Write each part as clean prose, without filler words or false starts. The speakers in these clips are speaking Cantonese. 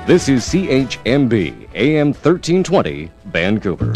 This is CHMB AM 1320 Vancouver。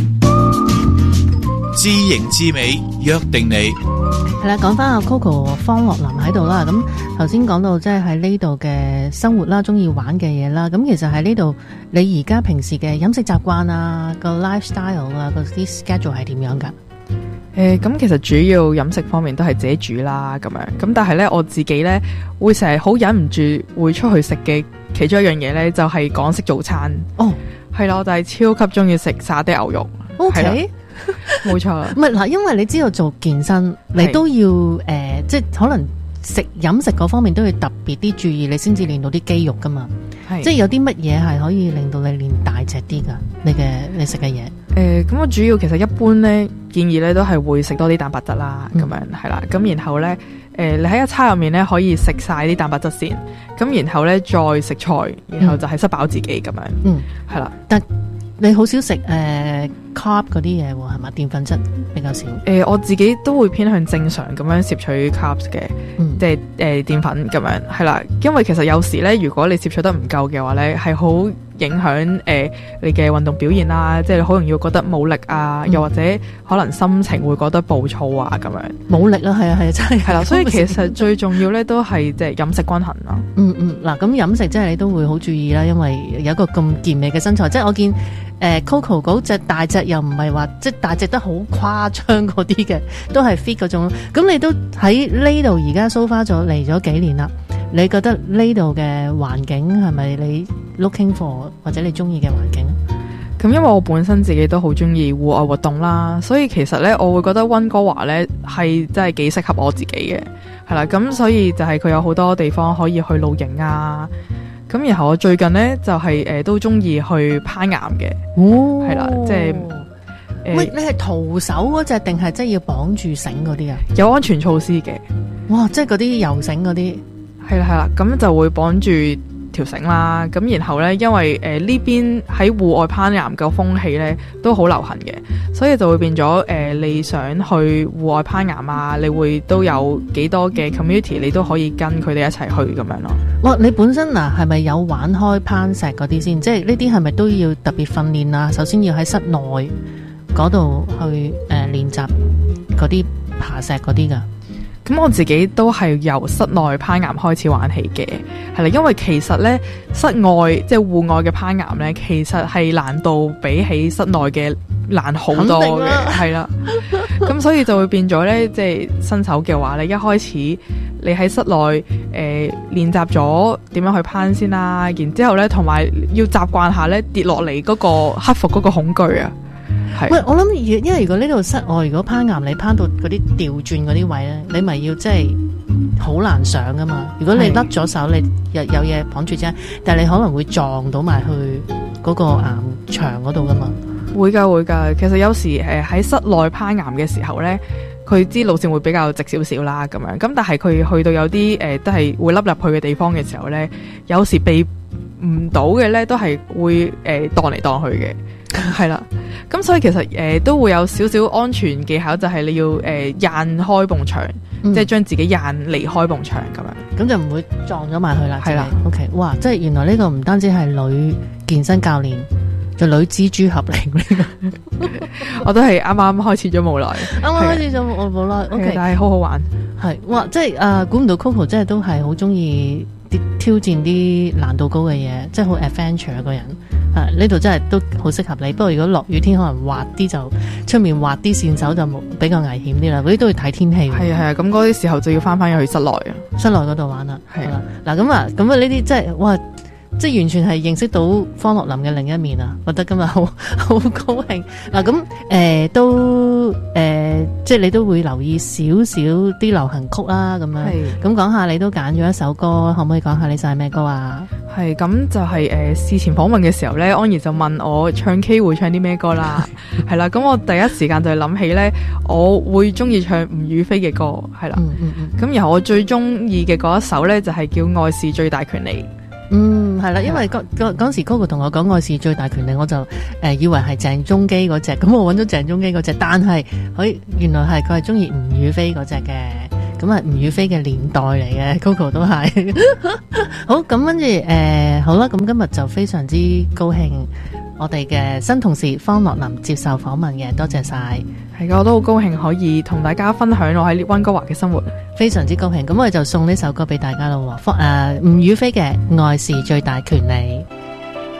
知形知美，約定你。 係啦，講翻阿 Coco 方樂林喺度啦。咁頭先講到即係喺呢度嘅生活啦，中意玩嘅嘢啦。咁其實喺呢度，你而家平時嘅飲食習慣啊，個 lifestyle 啊，嗰啲 schedule 係點樣噶？ 咁其實主要飲食方面都係自己煮啦，咁樣。咁但係咧，我自己咧會成日好忍唔住會出去食嘅其中一樣嘢咧，就係港式早餐。 哦， 係啦，我就係超級中意食沙爹牛肉。 OK。 冇錯， 唔係嗱，因為你知道做健身，你都要即係可能飲食嗰方面都要特別啲注意，你先至練到啲肌肉噶嘛。即係有啲乜嘢係可以令到你練大隻啲噶？你食嘅嘢？ 咁我主要其實一般咧建議咧都係會食多啲蛋白質啦，咁樣係啦。咁然後咧你喺一餐入面咧可以食晒啲蛋白質先，咁然後咧再食菜，然後就係塞飽自己咁樣。係啦。但你好少食carb 嗰啲嘢喎，係嘛？澱粉質比較少。我自己都會偏向正常咁樣攝取 carbs 嘅，即係澱粉咁樣係啦。因為其實有時咧，如果你攝取得唔夠嘅話咧，係好影響你嘅運動表現啦，即係好容易會覺得冇力啊，又或者可能心情會覺得暴躁啊咁樣。冇力啊，係啊，真係係啦。所以其實最重要咧都係即係飲食均衡咯。 嗱，咁飲食即係你都會好注意啦，因為有一個咁健美嘅身材，即係我見Coco 嗰隻大隻又唔係話即係大隻得好誇張嗰啲嘅，都係 fit 嗰種。咁你都喺呢度而家 so far 咗嚟咗幾年啦？你覺得呢度嘅環境係咪你 looking for 或者你中意嘅環境？ 咁因為我本身自己都好中意戶外活動啦，所以其實咧我會覺得溫哥華咧係真係幾適合我自己嘅，係啦。咁所以就係佢有好多地方可以去露營啊。咁然後我最近咧就係都中意去攀岩嘅，係啦，即係喂，你係徒手嗰隻定係即係要綁住繩嗰啲啊？ 有安全措施嘅， 哇！即係嗰啲游繩嗰啲， 係啦，咁就會綁住條繩啦。咁然後咧，因為呢邊喺戶外攀岩嘅風氣咧都好流行嘅，所以就會變咗你想去戶外攀岩啊，你會都有幾多嘅 community， 你都可以跟佢哋一齊去咁樣咯。 哇！你本身嗱係咪有玩開攀石嗰啲先？即係呢啲係咪都要特別訓練啊？首先要喺室內嗰度去練習嗰啲爬石嗰啲噶。 咁我自己都係由室內攀岩開始玩起嘅，係啦，因為其實咧室外即係戶外嘅攀岩咧，其實係難度比起室內嘅難好多嘅，係啦。咁所以就會變咗咧，即係新手嘅話咧，一開始你喺室內練習咗點樣去攀先啦，然之後咧同埋要習慣下咧跌落嚟嗰個克服嗰個恐懼啊。 喂，我諗因為如果呢度室外如果攀岩你攀到嗰啲掉轉嗰啲位咧，你咪要即係好難上噶嘛。如果你甩咗手，你有嘢綁住啫，但係你可能會撞到埋去嗰個岩牆嗰度噶嘛。會噶，其實有時喺室內攀岩嘅時候咧，佢啲路線會比較直少少啦，咁樣。咁但係佢去到有啲都係會凹入去嘅地方嘅時候咧，有時避唔到嘅咧，都係會盪嚟盪去嘅。係啦，咁所以其實都會有少少安全技巧，就係你要掗開埲牆，即係將自己掗離開埲牆咁樣，咁就唔會撞咗埋去啦。係啦 ，OK， 哇，即係原來呢個唔單止係女健身教練，就女蜘蛛俠嚟呢個。我都係啱啱開始咗冇耐，啱啱開始咗冇耐 ，OK， 但係好好玩。係，哇，即係估唔到 Coco 真係都係好中意挑戰啲難度高嘅嘢，即係好 adventure 一個人。呢度真係都好適合你，不過如果落雨天可能滑啲，就出面滑啲線手就比較危險啲啦。嗰啲都要睇天氣。係啊，咁嗰啲時候就要翻去室內啊，室內嗰度玩啦。係啦，嗱咁啊呢啲即係哇，即係完全係認識到方樂林嘅另一面啊！覺得今日好高興。嗱咁都即係你都會留意少少啲流行曲啦，咁樣。咁講下你都揀咗一首歌，可唔可以講下你晒咩歌啊？係咁就係事前訪問嘅時候咧，安怡就問我唱 K 會唱啲咩歌啦，係啦，咁我第一時間就係諗起咧，我會中意唱吳雨霏嘅歌，係啦，咁然後我最中意嘅嗰一首咧就係叫《愛是最大權利》。係啦，因為嗰時 Coco 同我講《愛是最大權利》，我就以為係鄭中基嗰隻，咁我揾咗鄭中基嗰隻，但係原來係佢係中意吳雨霏嗰隻嘅。 咁啊吳雨霏嘅年代嚟嘅 Coco 都係。好，咁跟住好啦，咁今日就非常之高興，我哋嘅新同事方樂琳接受訪問嘅，多謝晒。 係，我都好高興可以同大家分享我喺溫哥華嘅生活， 非常之高興。咁我哋就送呢首歌俾大家咯，吳雨霏嘅《愛是最大權利》。